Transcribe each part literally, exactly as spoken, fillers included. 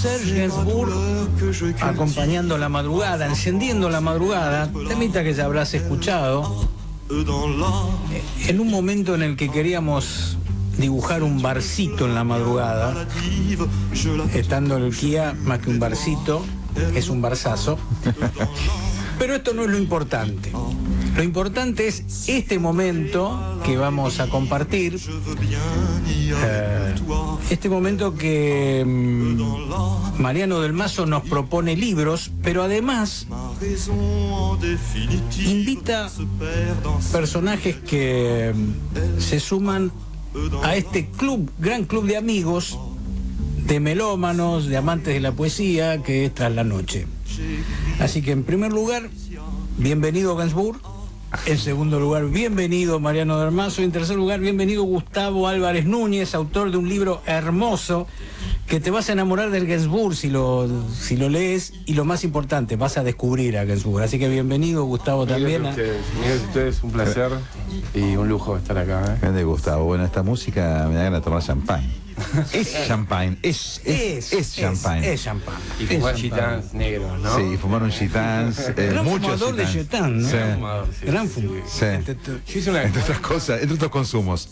Serge Gainsbourg acompañando la madrugada, encendiendo la madrugada, temita que ya habrás escuchado, en un momento en el que queríamos dibujar un barcito en la madrugada, estando el Kia, más que un barcito, es un barzazo. Pero esto no es lo importante. Lo importante es este momento que vamos a compartir, eh, este momento que um, Mariano del Mazo nos propone libros, pero además invita personajes que um, se suman a este club, gran club de amigos, de melómanos, de amantes de la poesía, que es Tras la Noche. Así que en primer lugar, bienvenido Gainsbourg. En segundo lugar, bienvenido Mariano del Mazo. Y en tercer lugar, bienvenido Gustavo Álvarez Núñez, autor de un libro hermoso que te vas a enamorar del Gainsbourg si lo, si lo lees, y lo más importante, vas a descubrir a Gainsbourg. Así que bienvenido Gustavo también. Miguel, ustedes, Miguel, ustedes, un placer y un lujo estar acá. ¿eh? Grande Gustavo. Bueno, esta música me da ganas de tomar champán. Es champagne, es, es, es, es champagne. Es champagne. Y fumar gitans negros, ¿no? Sí, fumaron gitans, eh, gran muchos fumador de gitans, ¿no? Sí. Gran fumador, sí, gran sí, fumador. Sí. Entre, Yo hice una... Entre otras cosas, entre otros consumos.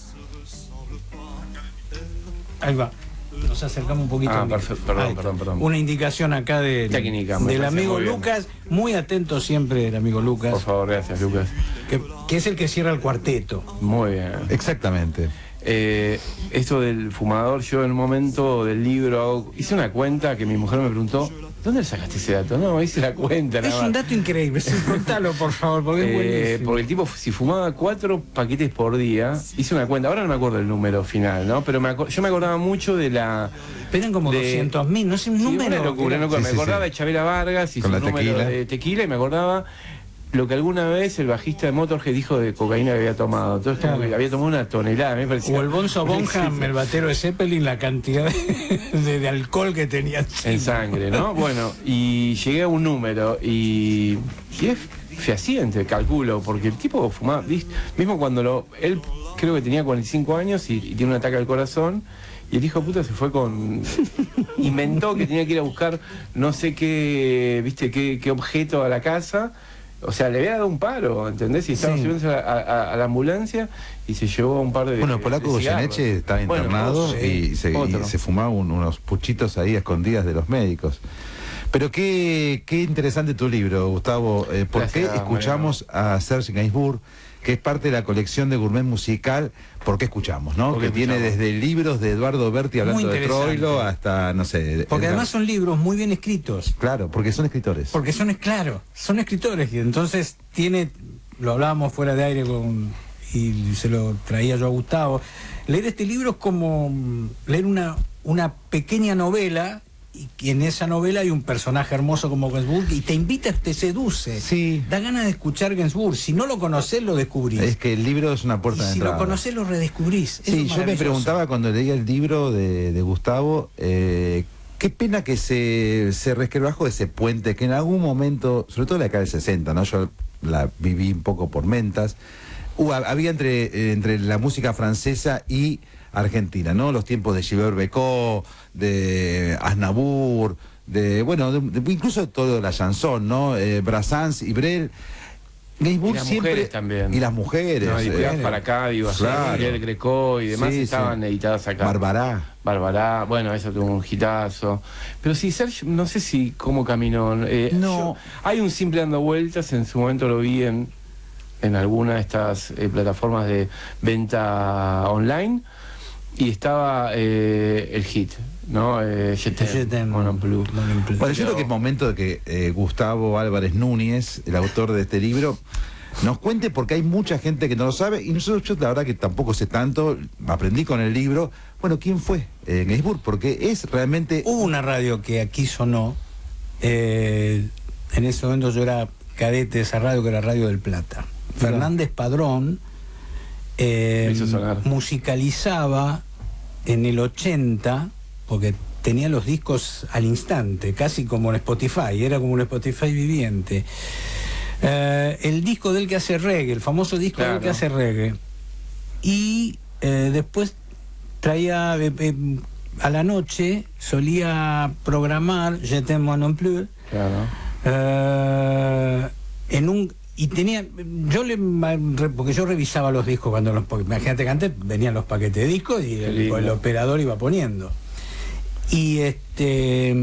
Ahí va. Nos acercamos un poquito. Ah, perfecto. Perdón, perdón, perdón. Una indicación acá de, Técnica, me del parece amigo muy bien. Lucas, muy atento siempre el amigo Lucas, Por favor, gracias, Lucas. que, que es el que cierra el cuarteto. Muy bien. Exactamente. Eh, esto del fumador, yo en un momento del libro hice una cuenta que mi mujer me preguntó, ¿dónde le sacaste ese dato? No, hice la cuenta. Es nada un más. dato increíble, sí, contalo por favor, porque es Eh, buenísimo. porque el tipo, si fumaba cuatro paquetes por día, hice una cuenta, ahora no me acuerdo el número final, ¿no? Pero me aco- yo me acordaba mucho de la... Pero eran como de- doscientos mil, no sé, un Sí, número. una locura, que era- una locura. Sí, Me sí, acordaba sí. de Chavela Vargas y Con su la número tequila. de tequila, y me acordaba lo que alguna vez el bajista de Motorhead dijo de cocaína que había tomado. Entonces, como Claro. que había tomado una tonelada, me parecía. O el Bonzo Bonham, el batero de Zeppelin, la cantidad de, de- de alcohol que tenía En sangre, ¿no? Bueno, y llegué a un número y, y es fehaciente, calculo, porque el tipo fumaba, ¿viste? Mismo cuando lo, él creo que tenía cuarenta y cinco años y, y tiene un ataque al corazón, y el hijo de puta se fue con... inventó que tenía que ir a buscar no sé qué, ¿viste? Qué, qué objeto a la casa. O sea, le había dado un paro, ¿entendés? Y estaba Sí. subiéndose a, a- a la ambulancia y se llevó un par de... Bueno, Polaco de cigarros. Goyeneche estaba Bueno, internado otro, y, se, y otro. se fumaba un- unos puchitos ahí a escondidas de los médicos. Pero qué, qué interesante tu libro, Gustavo. Eh, ¿Por Gracias, qué escuchamos a Serge Gainsbourg, que es parte de la colección de Gourmet Musical? ¿Por qué escuchamos, no? ¿Por qué Que tiene escuchamos? desde libros de Eduardo Berti hablando Muy de interesante. Troilo hasta, no sé... Porque Edgar- además son libros muy bien escritos. Claro, porque son escritores. Porque son, claro, son escritores. Y entonces tiene, lo hablábamos fuera de aire con, y se lo traía yo a Gustavo. Leer este libro es como mm, leer una, una pequeña novela, y que en esa novela hay un personaje hermoso como Gainsbourg, y te invita, te seduce. Sí. Da ganas de escuchar Gainsbourg. Si no lo conocés, lo descubrís. Es que el libro es una Y puerta de si entrada. lo conocés, lo redescubrís. Eso Sí, es yo me maravilloso. preguntaba cuando leía el libro de, de Gustavo, eh, qué pena que se, se resquebrajó ese puente que en algún momento, sobre todo en la década del sesenta, ¿no? Yo la viví un poco por mentas, hubo- había entre, eh, entre la música francesa y argentina, ¿no? Los tiempos de Gilbert Bécaud, de Aznavour, de, bueno, de, de- incluso todo la chanson, ¿no? Eh, Brassens y Brel. Gainsbourg Y las siempre, mujeres también. y las mujeres. No, y cuidás eh, para acá, digo, así, claro. Miguel Greco y demás Sí, estaban sí. editadas acá. Barbará. Barbará, bueno, eso tuvo un hitazo. Pero sí, Sergio, no sé si cómo caminó. eh, No. yo- hay un simple dando vueltas, en su momento lo vi en, en alguna de estas eh, plataformas de venta online, y estaba eh, el hit, ¿no? Eh, Je t'aime, Je t'aime, Mon Amour. Mon Amour. Bueno, yo Pero- creo que es momento de que eh, Gustavo Álvarez Núñez, el autor de este libro, nos cuente, porque hay mucha gente que no lo sabe, y nosotros, yo la verdad que tampoco sé tanto, aprendí con el libro, bueno, ¿quién fue eh, Gainsbourg? Porque es realmente... Hubo una radio que aquí sonó, eh, en ese momento yo era cadete de esa radio, que era Radio del Plata. Fernández Padrón eh, Me hizo sonar. musicalizaba en el ochenta, porque tenía los discos al instante, casi como en Spotify, era como un Spotify viviente. Eh, el disco del que hace reggae, el famoso disco Claro. del que hace reggae. Y eh, después traía, eh, eh, a la noche solía programar Je t'aime moi non plus. Claro. Eh, en un y tenía yo le porque yo revisaba los discos cuando los imagínate que antes venían los paquetes de discos y el, el operador iba poniendo y este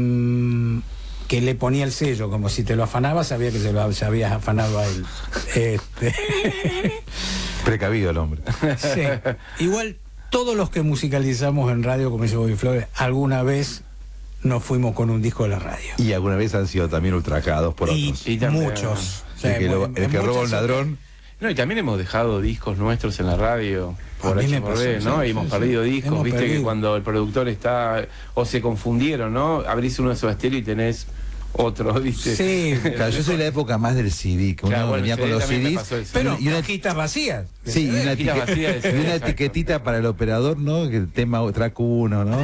que le ponía el sello, como si te lo afanaba sabía que se lo se habías afanado a él. Este... Precavido el hombre. Sí. Igual todos los que musicalizamos en radio, como dice Bobby Flores, alguna vez nos fuimos con un disco de la radio. Y alguna vez han sido también ultrajados por y, otros. Y muchos. O sea, el que, lo, el que roba a un ladrón. No, y también hemos dejado discos nuestros en la radio por H por B, ¿no? Sí, y hemos sí, perdido sí. discos, Hemos viste perdido. Que cuando el productor está, o se confundieron, ¿no? Abrís uno de Soda Stereo y tenés otro, ¿viste? Sí. Claro, yo soy la época más del C D, que uno Claro, bueno, venía el con C D los también me C pasó Ds. eso. Pero y una, cajitas vacías. sí, y una, Cajitas etique- vacías de C D, y una exacto. etiquetita para el operador, ¿no? Que el tema track uno, ¿no?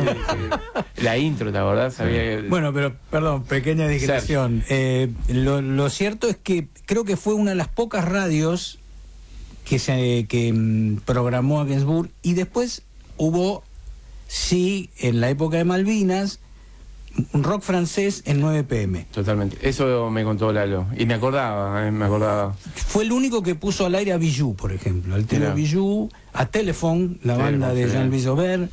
La intro, ¿te acordás? Sabía que- Bueno, pero, perdón, pequeña digresión. Eh, lo, lo cierto es que creo que fue una de las pocas radios que se que mm, programó a Gainsbourg, y después hubo, sí, en la época de Malvinas, un rock francés en nueve P M. Totalmente. Eso me contó Lalo. Y me acordaba, eh, me acordaba. Fue el único que puso al aire a Bijou, por ejemplo. Al trío Mirá. Bijou, a Telephone, la banda Telephone, de sí. Jean-Louis Aubert.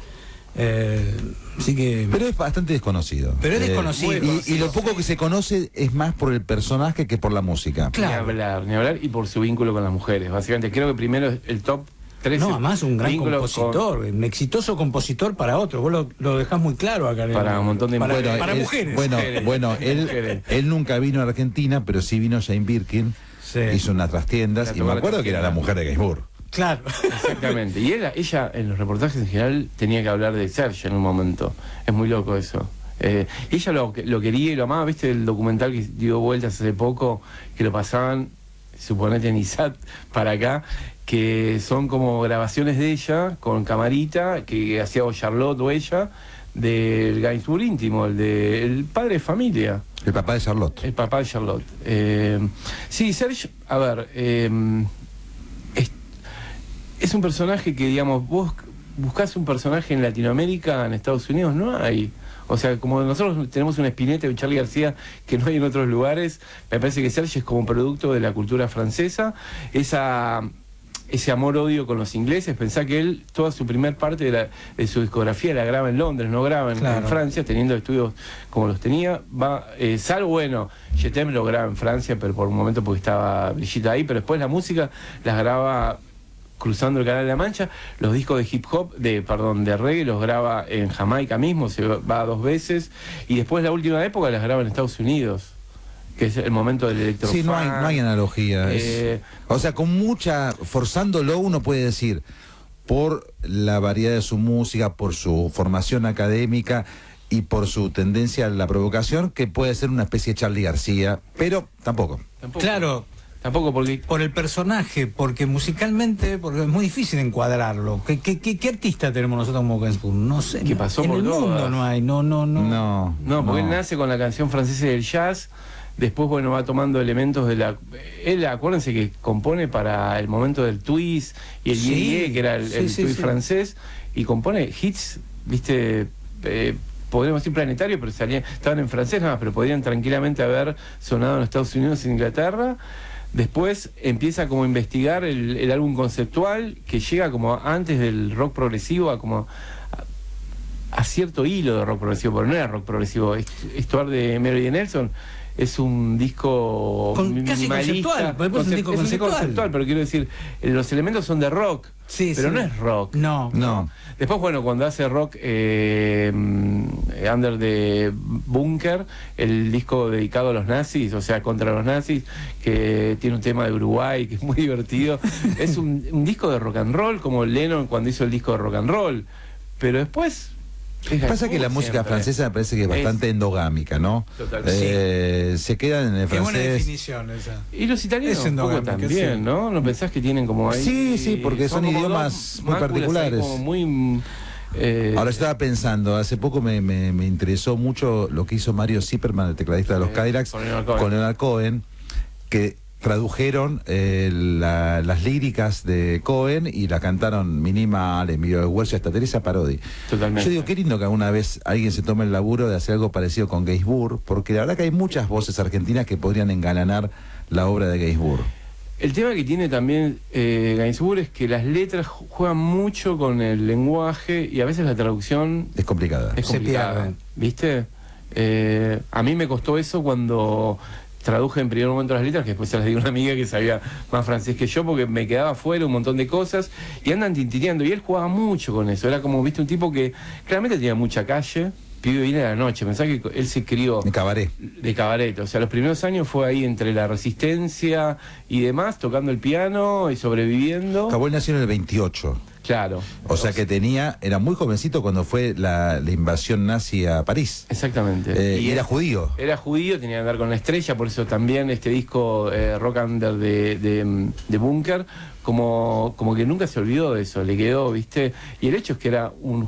Eh, así que... Pero es bastante desconocido. Pero es Eh, desconocido. y, y lo poco que se conoce es más por el personaje que por la música. Claro. Ni hablar, ni hablar, y por su vínculo con las mujeres. Básicamente, creo que primero es el top tres. No, además un gran vínculo compositor, con- un exitoso compositor para otros. Vos lo, lo dejás muy claro acá. en- Para un montón de para, mujeres. para él- mujeres. Bueno, Mujeres. bueno él, Mujeres. él nunca vino a Argentina, pero sí vino Jane Birkin, Sí. hizo unas trastiendas, La y tocó me la acuerdo que era la trastienda. mujer de Gainsbourg. Claro. Exactamente. Y ella, ella, en los reportajes en general, tenía que hablar de Serge en un momento. Es muy loco eso. Eh, y ella lo, lo quería y lo amaba. ¿Viste el documental que dio vueltas hace poco? Que lo pasaban, suponete, en I S A T para acá, que son como grabaciones de ella con camarita que hacía o Charlotte o ella, del Gainsbourg íntimo, el de el padre de familia. El papá de Charlotte. El papá de Charlotte. Eh, sí, Serge, a ver, eh, es, es un personaje que, digamos, vos buscás un personaje en Latinoamérica, en Estados Unidos, no hay. O sea, como nosotros tenemos un Spinetta y un Charly García que no hay en otros lugares, me parece que Serge es como un producto de la cultura francesa, esa... ese amor-odio con los ingleses. Pensá que él, toda su primer parte de, la, de su discografía la graba en Londres, no graba en, Claro. en Francia, teniendo estudios como los tenía. Va, eh, salvo, bueno, Je t'aime lo graba en Francia, pero por un momento porque estaba Brigitte ahí, pero después la música las graba cruzando el Canal de la Mancha. Los discos de hip hop, de perdón, de reggae, los graba en Jamaica mismo, se va dos veces, y después la última época las graba en Estados Unidos, que es el momento del electrofunk. Sí, no hay, no hay analogía. es- Eh, o sea, con mucha, forzándolo uno puede decir, por la variedad de su música, por su formación académica y por su tendencia a la provocación, que puede ser una especie de Charly García, pero tampoco. Tampoco. Claro, Tampoco porque... por el personaje, porque musicalmente, porque es muy difícil encuadrarlo. ¿Qué, qué, qué, qué artista tenemos nosotros como Gainsbourg? No sé. Que no, pasó en por el mundo todas. no hay, no, no, no. No. No, porque él nace con la canción francesa del jazz, después, bueno, va tomando elementos de la... Él, acuérdense que compone para el momento del twist y el Sí, yé, que era el, sí, el sí, twist sí. francés, y compone hits, viste, eh, podríamos decir planetarios, pero salían, estaban en francés nada más, pero podrían tranquilamente haber sonado en Estados Unidos y en Inglaterra. Después empieza como a investigar el, el álbum conceptual, que llega como antes del rock progresivo, a como... A, a cierto hilo de rock progresivo, pero no era rock progresivo. Estuar de Melody Nelson es un disco Con- casi minimalista, conceptual, porque es un concep- disco es un disco conceptual. conceptual, pero quiero decir, eh, los elementos son de rock, Sí, pero sí. no es rock. No. No. Después, bueno, cuando hace rock eh, mm, Under the Bunker, el disco dedicado a los nazis, o sea, contra los nazis, que tiene un tema de Uruguay, que es muy divertido. Es un, un disco de rock and roll, como Lennon cuando hizo el disco de rock and roll. Pero después... es Pasa que la Gainsbourg música siempre. francesa me parece que es Es- bastante endogámica, ¿no? Totalmente. Eh, Se quedan en el Qué buena francés. definición esa. Y los italianos Es un poco endogámica, también, sí. ¿no? ¿No pensás que tienen como ahí? Sí, sí, porque son como idiomas dos muy máculas ahí particulares. como muy... eh, Ahora estaba pensando, hace poco me, me- me interesó mucho lo que hizo Mario Zipperman, el tecladista de los Sí, Cadillacs, con Leonard Cohen. con Leonard Cohen, que tradujeron eh, la, las líricas de Cohen y la cantaron Minima, Emilio Huercia, hasta Teresa Parodi. Totalmente. Yo digo, qué lindo que alguna vez alguien se tome el laburo de hacer algo parecido con Gainsbourg, porque la verdad que hay muchas voces argentinas que podrían engalanar la obra de Gainsbourg. El tema que tiene también eh, Gainsbourg es que las letras juegan mucho con el lenguaje y a veces la traducción Es complicada. es Se complicada, pierden. ¿viste? Eh, a mí me costó eso cuando traduje en primer momento las letras, que después se las di a una amiga que sabía más francés que yo, porque me quedaba fuera un montón de cosas, y andan tintineando, y él jugaba mucho con eso, era como, viste, un tipo que claramente tenía mucha calle, pibe viene de la noche, pensá que él se crió De cabaret. de cabaret, o sea, los primeros años fue ahí entre la resistencia y demás, tocando el piano y sobreviviendo. Cabol nació en el veintiocho. Claro. O sea que tenía, era muy jovencito cuando fue la, la invasión nazi a París. Exactamente. Eh, y era judío. Era judío, tenía que andar con la estrella, por eso también este disco eh, Rock Under de, de, de Bunker, como, como que nunca se olvidó de eso, le quedó, ¿viste? Y el hecho es que era un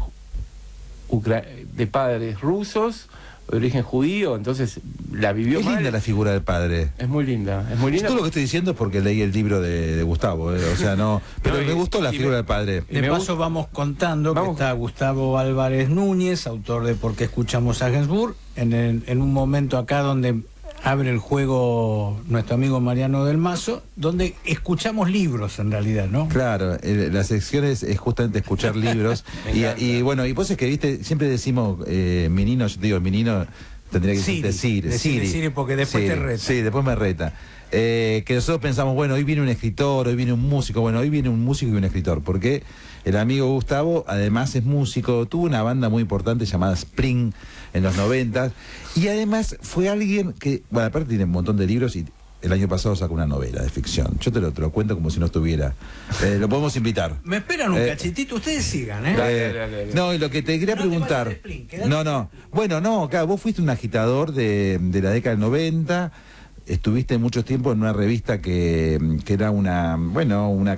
ucra de padres rusos, de origen judío, entonces la vivió Es mal. linda la figura del padre. Es muy linda, es muy linda. Todo lo que estoy diciendo es porque leí el libro de, de Gustavo, eh, o sea, no. Pero No, y- me gustó la y figura me- del padre. Y De me paso gusta- vamos contando Vamos. que está Gustavo Álvarez Núñez, autor de Por qué escuchamos a Gainsbourg, en, el- en un momento acá donde abre el juego nuestro amigo Mariano del Mazo, donde escuchamos libros en realidad, ¿no? Claro, eh, la sección es, es justamente escuchar libros. Me y, encanta. y bueno, y vos es que viste, siempre decimos eh, menino, yo te digo menino, tendría que Siri, decir decile Siri. Siri porque después Sí, te reta. Sí, después me reta. Eh, que nosotros pensamos, bueno, hoy viene un escritor, hoy viene un músico, bueno, hoy viene un músico y un escritor, porque el amigo Gustavo además es músico, tuvo una banda muy importante llamada Spring en los noventas, y además fue alguien que, bueno, aparte tiene un montón de libros y el año pasado sacó una novela de ficción. Yo te lo, te lo cuento como si no estuviera. Eh, lo podemos invitar. Me esperan un Eh, cachitito, ustedes sigan, ¿eh? Dale, Eh, dale, dale, dale. No, y lo que te quería No te preguntar. vayas de Spring, quédate No, en no. Spring. Bueno, no, claro, vos fuiste un agitador de, de la década del noventa, estuviste mucho tiempo en una revista que, que era una, bueno, una,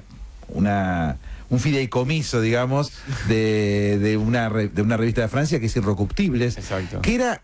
una un fideicomiso, digamos, de, de, una, re- de una revista de Francia que es Irrecuptibles. Exacto. Que era.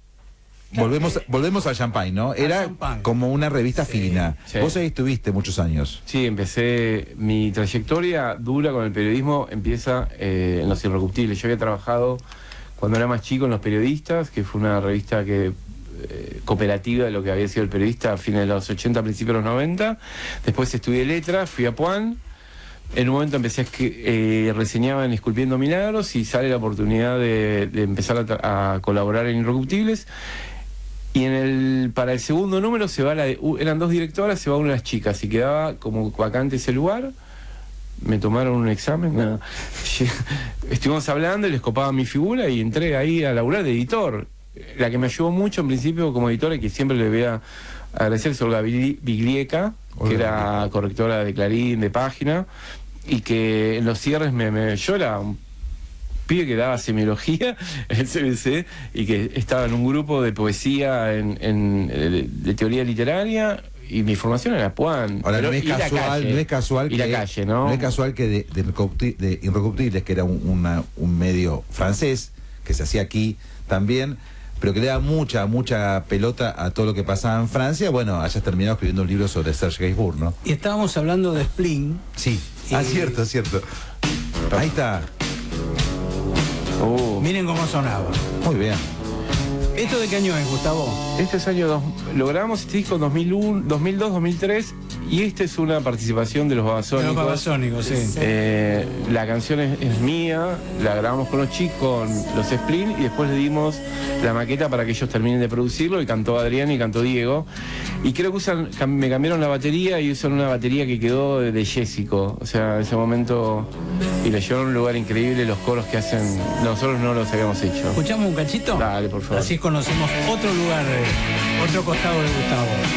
Volvemos, volvemos al Champagne, ¿no? Era Champagne. como una revista Sí, fina. sí. Vos ahí estuviste muchos años. Sí, empecé, mi trayectoria dura con el periodismo empieza eh, en Los Irrecuptibles. Yo había trabajado cuando era más chico en Los Periodistas, que fue una revista que eh, cooperativa de lo que había sido el periodista a fines de los ochenta, principios de los noventa. Después estudié letras, fui a Puan. En un momento empecé a escri- eh, reseñaba en Esculpiendo Milagros y sale la oportunidad de, de empezar a, tra- a colaborar en Irrecuptibles. Y en el para el segundo número se va la de, uh, eran dos directoras, se va una de las chicas y quedaba como vacante ese lugar. Me tomaron un examen, nada. Estuvimos hablando y les copaba mi figura y entré ahí a laburar de editor. La que me ayudó mucho en principio como editora y que siempre le voy a agradecer es Olga Bigli- Biglieca, que Olga era Biglieca. correctora de Clarín, de página, y que en los cierres me, me yo era un pibe que daba semiología en el C B C y que estaba en un grupo de poesía en, en- de, de teoría literaria y mi formación era Puan. Ahora, Pero- no es y la casual, calle, no es casual y que, la calle, ¿no? es casual que de, de, Irrecupti- de Irrecuptibles, que era un, una- un medio francés, que se hacía aquí también, pero que le da mucha, mucha pelota a todo lo que pasaba en Francia, bueno, hayas terminado escribiendo un libro sobre Serge Gainsbourg, ¿no? Y estábamos hablando de Spling. Sí. Y- Ah, cierto, cierto. Ahí está. Oh. Miren cómo sonaba. Muy bien. ¿Esto de qué año es, Gustavo? Este es año dos, logramos este disco en dos mil uno, dos mil dos, dos mil tres y esta es una participación de los De Babasónicos. los Babasónicos, sí. Eh, la canción es, es mía, la grabamos con los chicos, con los Spleen, y después le dimos la maqueta para que ellos terminen de producirlo, y cantó Adrián y cantó Diego. Y creo que usan, cam- me cambiaron la batería y usan una batería que quedó de, de Jessico. O sea, en ese momento, y le llevaron a un lugar increíble los coros que hacen. Nosotros no los habíamos hecho. ¿Escuchamos un cachito? Dale, por favor. Así conocemos otro lugar, eh, otro costado de Gustavo.